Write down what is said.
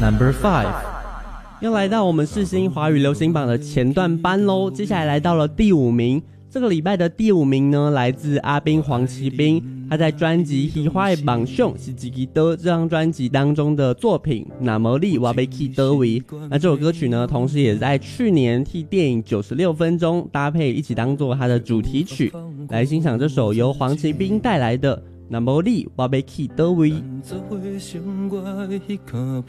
Number 5， 又来到我们世新华语流行榜的前段班咯，接下来来到了第5名。这个礼拜的第5名呢，来自阿兵黄奇兵，他在专辑《喜欢的榜上是自己的》这张专辑当中的作品《那么你我要去得位》。那这首歌曲呢，同时也在去年替电影96分钟搭配一起当做他的主题曲，来欣赏这首由黄奇兵带来的《那么你我要去得位》。